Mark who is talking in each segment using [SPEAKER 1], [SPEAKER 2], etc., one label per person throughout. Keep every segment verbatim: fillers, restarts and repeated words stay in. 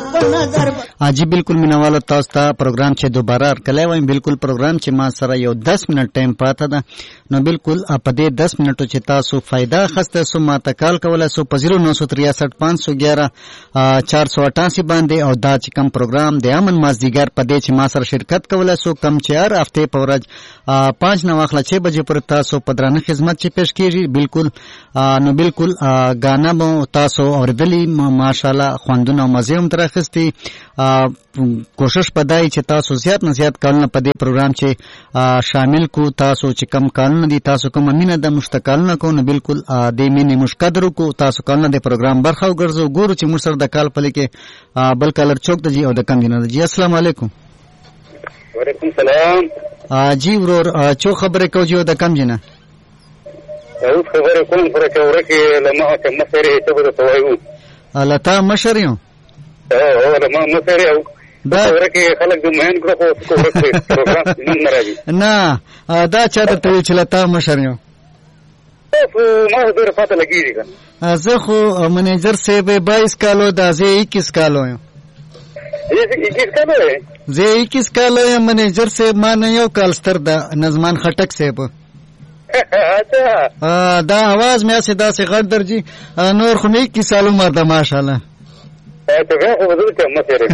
[SPEAKER 1] जी बिल्कुल मिनवालो तاسو ته پروګرام چې دوباره کله وایم بالکل پروګرام چې ما سره یو دس منټ ټایم پاته ده نو بالکل په دې دس منټو چې تاسو فائدہ خسته سو ما تکال کوله سو په صفر نو تریسठ پانچ سو گیارہ چار سو اٹھاسی باندې او دا چې کم پروګرام د امن مازدیګر په دې چې ما سره شرکت کوله سو کم چې هر هفته په ورځ پانچ نو واخله چې بجې پر تاسو په درانه خدمت چې پیش کیږي بالکل نو بالکل غانا مو تاسو اوریدلی ماشاءالله خواندونه مزه هم ترخستی کوشش پدای چې تاسو زیات نه زیات کارونه په دې پروګرام چې شامل کو تاسو چې کم کارونه دي تاسو کوم مینه د مشتکلونه کو نو بالکل د مینه مشقدر کو تاسو کارونه د پروګرام برخه وګرځو ګورو چې موږ سره د کال په لکه بل کلر چوک د جی او د کم دینه جی السلام علیکم
[SPEAKER 2] وعلیکم السلام
[SPEAKER 1] جی ورور چو خبره کو جو د کم جنہ
[SPEAKER 2] اوس خبره کوم پر چوره کې لمه ته مسره ته به توایو
[SPEAKER 1] لتا مشریو
[SPEAKER 2] او لمه مسره او دا ورکه خلک د مهن کړو خو ورکه پروګرام نن راځي
[SPEAKER 1] نه دا چا ته چې لتا مشریو
[SPEAKER 2] ما ډېر پته لګیږي کنه
[SPEAKER 1] زه خو منیجر صاحب بائیس کالو دا زه اکیس کالو یم
[SPEAKER 2] اکیس کالو
[SPEAKER 1] زه اکیس کالو یم منیجر صاحب ما نه یو کال ستر دا نظمان خټک صاحب
[SPEAKER 2] اچھا
[SPEAKER 1] دا आवाज مې اسه دا سي غړ درجی نور خو نه کی سالو مرده ماشاءالله
[SPEAKER 2] ته غو وځو ته مسره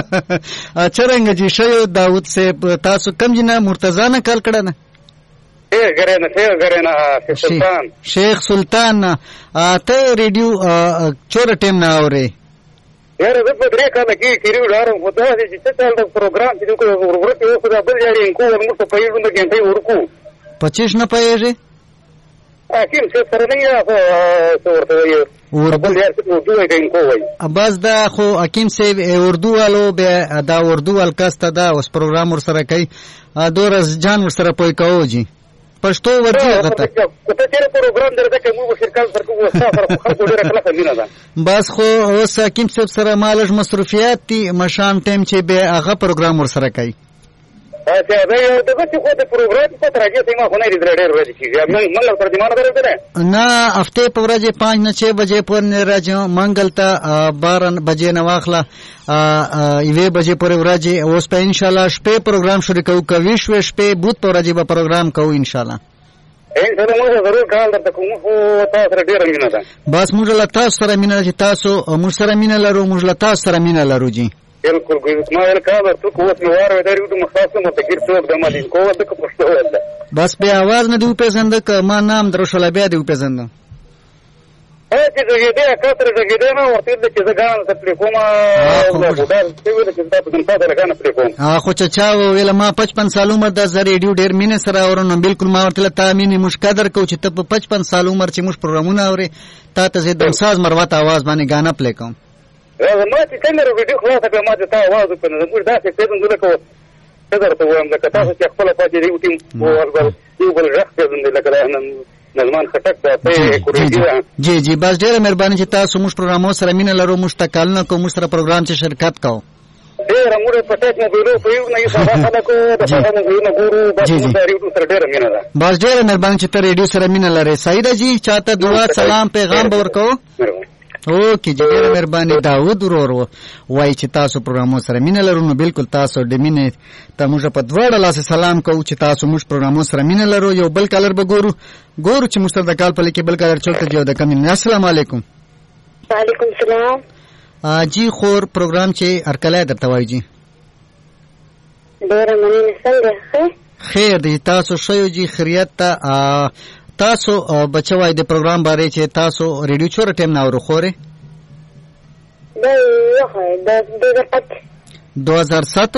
[SPEAKER 1] چرنګ جی شیو داوود صاحب تاسو کم جنا مرتضی نه کال کړه نه
[SPEAKER 2] اے غره نه ته غره نه سلطان
[SPEAKER 1] شیخ سلطان ته ریډیو چور ټیم نه اوري
[SPEAKER 2] یاره زه په درې کاله کې کیریو لارم خو دا چې څه ډول پروګرام چې کوم ورته یو خدای بل یاري کو موږ په یوه باندې ګنټه ورکو
[SPEAKER 1] پچیس نه پېږي
[SPEAKER 2] اکیم څه سره نه یا ورته یو وربل یار څه اردو یې کو وای
[SPEAKER 1] بس دا خو حکیم صاحب اردو والو به دا اردو الکاسته دا اوس پروګرام ور سره کوي دورز جان ور سره پوي کوي پښتو ورته غته
[SPEAKER 2] ته چیرې پروګرام درته کوم شرکت سره کوم سره خلکو ډیره کله فهمینا ده
[SPEAKER 1] بس خو اوس حکیم صاحب سره مالج مصرفیات دي مشام ټیم چې به هغه پروګرام ور سره کوي
[SPEAKER 2] اچھا دا یو دغه څه خو د پروګرام په ترجیح سیمه خو نه لري ډېر ورځې چې موږ موږ ترجمانه درته
[SPEAKER 1] نه هفته په ورځ پانچ نه چھ بجې پورې راځو منګل ته باران بجې نه واخله ایوه بجې پورې ورځ اوس په ان شاء الله شپه پروګرام شروع کوو کوي شپه شپه بوت په ورځ به پروګرام کوو ان شاء الله
[SPEAKER 2] ان شاء الله موږ ضرور کال درته کوم خو تاسو سره ډېر مینه ده
[SPEAKER 1] بس موږ له تاسو سره مینه چې تاسو موږ سره مینه لرو موږ له تاسو سره مینه لرو جی
[SPEAKER 2] بالکل ما ول کاله تو کوت نو واره درې د مخاصه متګیر څوک د مالین کو د کو پښتو ول
[SPEAKER 1] بس به आवाज نه دی پېژند ک ما نام درشل بیا دی پېژند
[SPEAKER 2] ا چې دغه دې کاتره دغه دې نو ورته د چې زګان ته پلیکوما او د بودال څه ویل چې تاسو د تاسو لګان پلیکوم
[SPEAKER 1] ا خو چا ویل ما پچپن سال عمر د زری ریډیو ډیر مینه سره اورنم بالکل ما ورته تامین مشقدر کو چې ته په پچپن سال عمر چې موږ پروګرامونه اوري تا ته زه د ساز مروت आवाज باندې غانا پلی کوم
[SPEAKER 2] ما چې څنګه ویډیو خلاصه به ما ته تا आवाज وکړم موږ دا څه څه دغه کو څه درته وایم لکه تاسو چې خپل پاتې دی وتیم او یو بل رخ څه دې لکه نظمان خټک ته کوریږي
[SPEAKER 1] جی جی بس ډیره مهرباني چې تاسو موږ پروګرام سره مینه لرو مشتکلونه کوم سره پروګرام چې شرکت کوو
[SPEAKER 2] ډیره موږ په ټاک موبایلو په یو نه یو سره خلکو د خبرو نه ګورو بس موږ سره ډیره مینه ده
[SPEAKER 1] بس ډیره مهرباني چې ته ریډیو سره مینه لري سعیده جی چاته دعا سلام پیغام ورکو اوکې جی ډیره مهرباني داود ورور وای چې تاسو پروګرام سره مینه لرو نو بالکل تاسو د مینه ته موږ په دواړه لاس سلام کوو چې تاسو موږ پروګرام سره مینه لرو یو بل کالر به ګورو ګورو چې موږ د کال په لکه بل کالر چوک ته جو د کمین السلام علیکم
[SPEAKER 3] وعلیکم السلام
[SPEAKER 1] جی خور پروګرام چې ارکلای درته وای جی
[SPEAKER 3] ډیره مننه څنګه
[SPEAKER 1] خیر دی تاسو شوی جی خیریت ته تاسو بچوای د پروګرام باره چې تاسو ریډیو چور ټیم نه ورخوره
[SPEAKER 3] د یوه د
[SPEAKER 1] دو هزار سات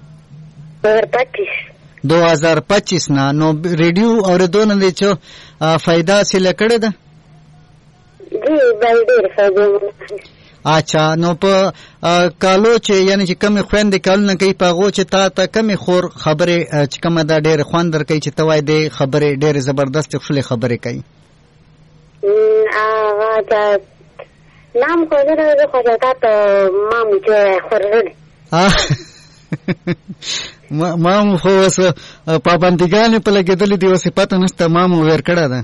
[SPEAKER 1] دو هزار پچیس نه نو ریډیو اوریدونه دي چې فائدہ سره کړه ده
[SPEAKER 3] جی ډېر فائدہ
[SPEAKER 1] اچھا نو په کالو چې یعنی چې کم خويندې کال نه کوي پاغو چې تا ته کم خور خبره چې کم دا ډېر خواندر کوي چې توای دې خبره ډېر زبردست خپل خبره کوي
[SPEAKER 3] ا دا نام خو زه خو تا ته مام چې خورل
[SPEAKER 1] ما مام خو وس پابندګان په لګیدل دی وسه پته نشته مام ور کړه ده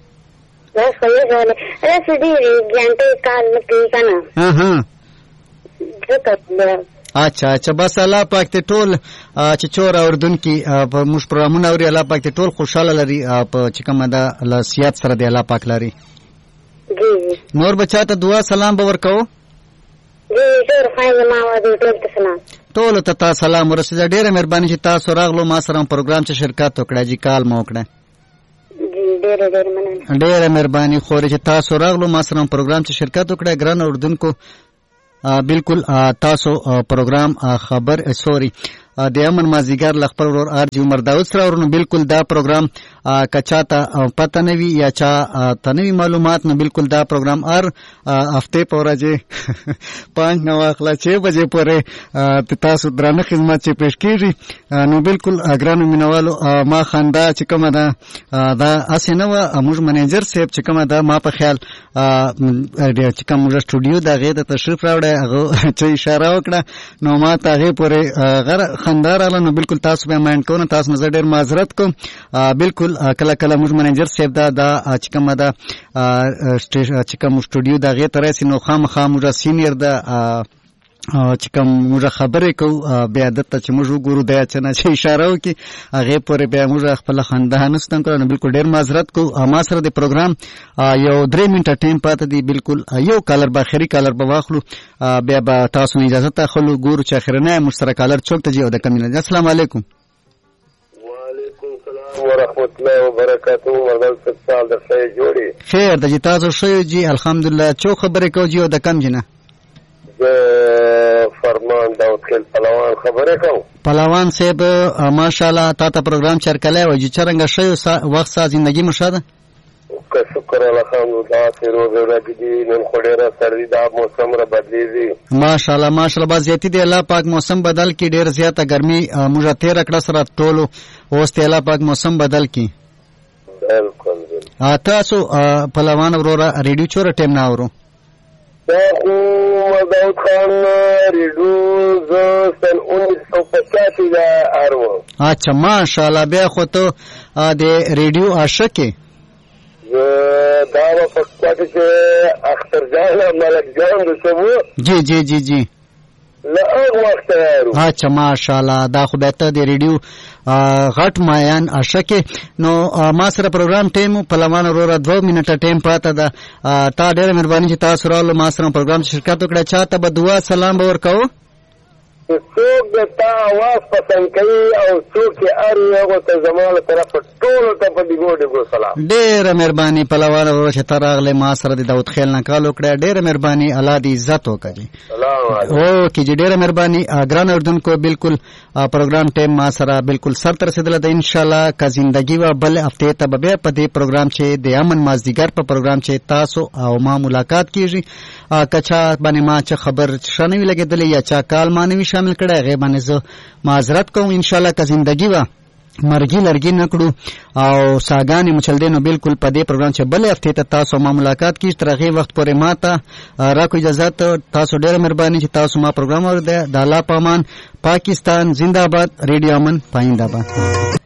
[SPEAKER 3] بس خو یې غواړي راځي دې ګانټه کال مې کنه
[SPEAKER 1] ها ها
[SPEAKER 3] ځکه
[SPEAKER 1] اچھا اچھا بس الله پاک ته ټول چې چور اوردونکي په موږ پروګرامونه اوري الله پاک ته ټول خوشاله لري په چې کومه ده الله سیات سره دی الله پاک لري
[SPEAKER 3] جی
[SPEAKER 1] نور بچا ته دعا سلام به ورکو
[SPEAKER 3] جی ډېر ښه ما ورته ټول ته سلام
[SPEAKER 1] ټول ته تاسو سلام ورسېده ډېره مهرباني چې تاسو راغلو ما سره پروګرام چې شرکت وکړه جی کال مو وکړه
[SPEAKER 3] جی ډېر ډېر مننه
[SPEAKER 1] ډېره مهرباني خو چې تاسو راغلو ما سره پروګرام چې شرکت وکړه ګران اوردونکو بالکل تاسو پروګرام خبر سوري د امن مازیګر لخپل ورور ارجی عمر داود سره ورنو بالکل دا پروګرام کچا ته پته نه وی یا چا ته نه معلومات نو بالکل دا پروګرام ار هفته پورې پنځ نو اخلا چې بجې پورې تاسو درنه خدمت چې پیش کیږي نو بالکل اګرانو مینوالو ما خندا چې کومه ده دا اسنه و موږ منیجر صاحب چې کومه ده ما په خیال چې کوم موږ سټوډیو دا غي ته تشریف راوړی هغه چې اشاره وکړه نو ما ته هغه پورې غره خندار اله نو بالکل تاسو به مایند کوو تاسو نظر ډیر معذرت کوم بالکل کله کله موږ منیجر صاحب دا دا چې کومه ده چې کوم سټوډیو دا غي ترې سينو خامخا موږ سینیر دا چې کوم موږ خبرې کوو بیا دته چې موږ وګورو دا چې نه چې اشاره وکي هغه پورې بیا موږ خپل خنده نستم کړو بالکل ډیر معذرت کوو ما سره د پروګرام یو درې منټه ټایم پاتې دی بالکل یو کالر به اخري کالر به واخلو بیا به تاسو نه اجازه ته خلو ګورو چې اخرنه مشترک کالر چوک ته جوړ د کمینه السلام علیکم
[SPEAKER 2] وعلیکم السلام ورحمت الله وبرکاته ورغل ستاسو د ښه جوړي
[SPEAKER 1] خیر د تاسو ښه جی الحمدلله چو خبرې کو جوړ د کم جنه
[SPEAKER 2] فرمان داود خیل پهلوان خبره کوم
[SPEAKER 1] پهلوان صاحب ماشاءالله تا ته پروګرام چرکلای و چې څنګه شوی وخت سا زندگی مشاده
[SPEAKER 2] که شکر الحمدلله فیروز راځي نن خو ډیره سردی دا موسم را بدلیږي
[SPEAKER 1] ماشاءالله ماشاءالله باز زیاتی دی الله پاک موسم بدل کی ډیر زیاته ګرمي موږ تیر کړه سره ټولو اوس ته الله پاک موسم بدل کی بالکل تاسو پهلوان وروره ریډیو چور ټیم نه اورو
[SPEAKER 2] دا خو داود خان ریډیو ز سن انیس سو پچاسی دا ارو
[SPEAKER 1] اچھا ماشاءالله بیا خو ته د ریډیو عاشق
[SPEAKER 2] دا و پکاته چې اختر جان ملک جان د سمو
[SPEAKER 1] جی جی جی جی
[SPEAKER 2] لا هغه وخت ارو
[SPEAKER 1] اچھا ماشاءالله دا خو به ته د ریډیو غټ مایان عاشق نو ما سره پروګرام ټیم پهلوان وروره دوه منټه ټیم پاته ده تا ډېر مهرباني چې تاسو راغلو ما سره پروګرام شرکت وکړه چاته به دعا سلام به ورکوو
[SPEAKER 2] څوک د تا आवाज پسند کوي او څوک یې اړ هغه ته زموږ طرف ټول ته په دیګو دیګو سلام
[SPEAKER 1] ډېر مهرباني پهلوان وروره چې راغله ما سره د داود خیل نه کال وکړه ډېر مهرباني الله دې عزت وکړي
[SPEAKER 2] سلام علیکم
[SPEAKER 1] او کې ډېر مهرباني ګران اردوونکو بالکل پروګرام ټیم ما سره بالکل سر تر رسیدله ده ان شاء الله کا زندگی و بل هفته ته به په دې پروګرام چې د امن مازدیګر په پروګرام چې تاسو او ما ملاقات کیږي کچا باندې ما چې خبر شنوي لګیدلې یا چا کال مانوي شامل کړه غي باندې زه معذرت کوم ان شاء الله کا زندگی و مرګي لرګي نکړو او ساګانې مچلدنو بالکل په دې پروګرام چې بل هفته ته تاسو ما ملاقات کیږي ترغه وخت پورې ماته را کو اجازه تاسو ډېر مهرباني چې تاسو ما پروګرام ور ده د الله پامان پاکستان زنده‌باد ریډیو امن پاینده باد